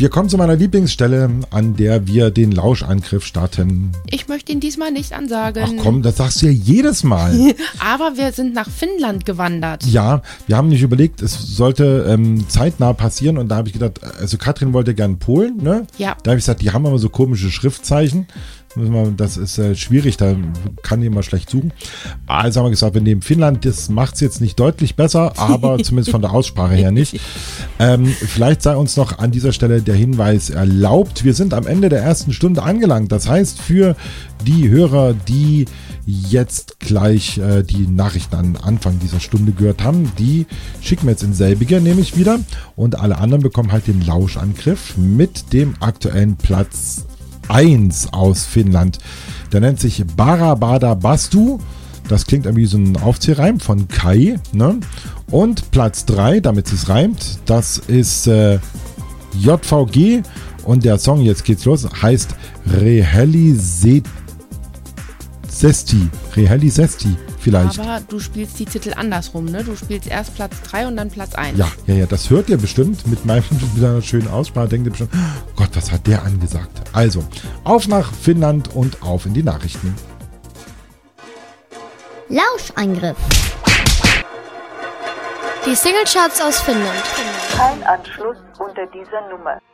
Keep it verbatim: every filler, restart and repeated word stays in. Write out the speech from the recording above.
Wir kommen zu meiner Lieblingsstelle, an der wir den Lauschangriff starten. Ich möchte ihn diesmal nicht ansagen. Ach komm, das sagst du ja jedes Mal. Aber wir sind nach Finnland gewandert. Ja, wir haben nicht überlegt, es sollte ähm, zeitnah passieren und da habe ich gedacht, also Katrin wollte gern Polen, ne? Ja. Da habe ich gesagt, die haben aber so komische Schriftzeichen. Das ist äh, schwierig, da kann ich immer schlecht suchen. Also haben wir gesagt, wir nehmen Finnland, das macht es jetzt nicht deutlich besser, aber zumindest von der Aussprache her nicht. Ähm, vielleicht sei uns noch an dieser Stelle der Hinweis erlaubt, wir sind am Ende der ersten Stunde angelangt. Das heißt, für die Hörer, die jetzt gleich äh, die Nachrichten an Anfang dieser Stunde gehört haben, die schicken wir jetzt in selbige, nehme ich wieder. Und alle anderen bekommen halt den Lauschangriff mit dem aktuellen Platz eins aus Finnland. Der nennt sich Barabada Bastu. Das klingt irgendwie so ein Aufzählreim von Kai. Ne? Und Platz drei, damit es reimt, das ist äh, J V G. Und der Song, jetzt geht's los, heißt Reheli Sesti. Reheli Sesti vielleicht. Aber du spielst die Titel andersrum, ne? Du spielst erst Platz drei und dann Platz eins. Ja, ja, ja, das hört ihr bestimmt mit meinem mit einer schönen Aussprache. Denkt ihr bestimmt, oh Gott, was hat der angesagt? Also, auf nach Finnland und auf in die Nachrichten. Lauschangriff. Die Singlecharts aus Finnland. Kein Anschluss unter dieser Nummer.